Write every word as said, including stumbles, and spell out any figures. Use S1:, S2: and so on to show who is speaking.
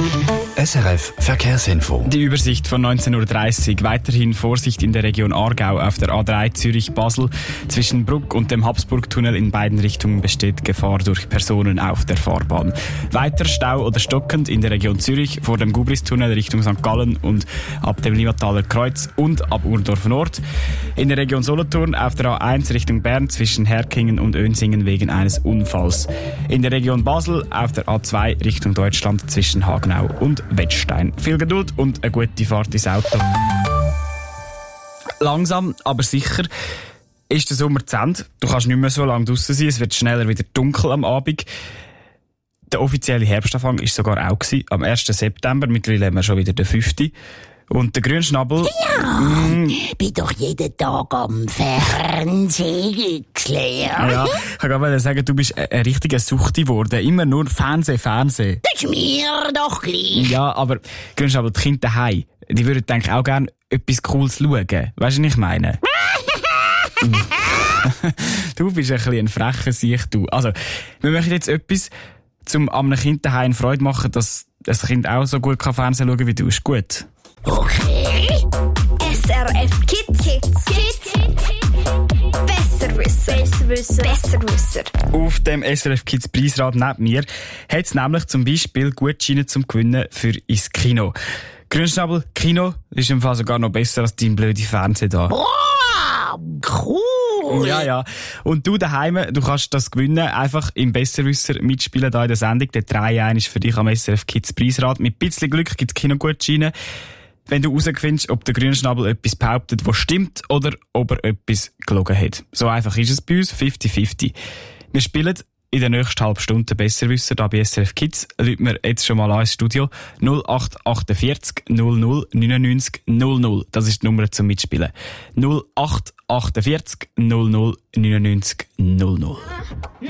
S1: S R F Verkehrsinfo.
S2: Die Übersicht von neunzehn Uhr dreißig. Weiterhin Vorsicht in der Region Aargau auf der A drei Zürich-Basel. Zwischen Bruck und dem Habsburgtunnel in beiden Richtungen besteht Gefahr durch Personen auf der Fahrbahn. Weiter Stau oder stockend in der Region Zürich vor dem Gubristunnel Richtung Sankt Gallen und ab dem Limmataler Kreuz und ab Urdorf Nord. In der Region Solothurn auf der A eins Richtung Bern zwischen Herkingen und Önsingen wegen eines Unfalls. In der Region Basel auf der A zwei Richtung Deutschland zwischen Hagenau und Wettstein. Viel Geduld und eine gute Fahrt ins Auto. Langsam, aber sicher ist der Sommer zu Ende. Du kannst nicht mehr so lange draussen sein, es wird schneller wieder dunkel am Abend. Der offizielle Herbstanfang war sogar auch gewesen, am ersten September. Mittlerweile haben wir schon wieder den fünften Und der Grünschnabel...
S3: Ja, mm, bin doch jeden Tag am Fernsehen geklärt.
S2: Ja, ich kann gerade sagen, du bist ein, ein richtiger Suchti geworden. Immer nur Fernsehen, Fernsehen.
S3: Das ist mir doch gleich.
S2: Ja, aber Grünschnabel, die Kinder daheim, die würden denke ich auch gerne etwas Cooles schauen. Weißt du, was ich meine? Du bist ein bisschen ein frecher Sieg, du. Also, wir möchten jetzt etwas, um einem Kind daheim Freude machen, dass das Kind auch so gut kann Fernsehen schauen wie du. Ist gut?
S3: Okay.
S4: S R F Kids. Kids. Kids. Besserwisser. Besserwisser. Besserwisser.
S2: Auf dem S R F Kids Preisrad neben mir hat es nämlich zum Beispiel Gutscheine zum Gewinnen für ins Kino. Grünschnabel, Kino ist im Fall sogar noch besser als dein blöde Fernsehen da.
S3: Boah, cool.
S2: Ja, ja. Und du daheim, du kannst das gewinnen, einfach im Besserwisser mitspielen da in der Sendung. Der drei eins ist für dich am S R F Kids Preisrad. Mit ein bisschen Glück gibt's Kinogutscheine. Wenn du herausfindest, ob der Grünschnabel etwas behauptet, was stimmt, oder ob er etwas gelogen hat. So einfach ist es bei uns, fifty fifty. Wir spielen in der nächsten halben Stunde Besserwisser da bei S R F Kids. Rufen wir jetzt schon mal an ins Studio. null acht achtundvierzig null null neunundneunzig null null. Das ist die Nummer zum Mitspielen. null acht achtundvierzig null null neunundneunzig null null.